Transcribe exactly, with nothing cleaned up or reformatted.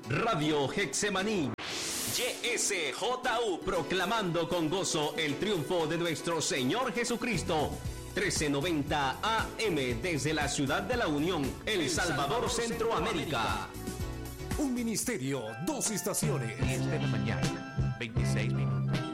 Radio Getsemaní. Y S J U, proclamando con gozo el triunfo de nuestro Señor Jesucristo. trece noventa A M desde la ciudad de la Unión, El Salvador, Centroamérica. Un ministerio, dos estaciones. diez de la mañana, veintiséis minutos.